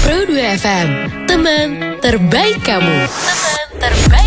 Pro 2 FM, teman terbaik kamu. Teman terbaik.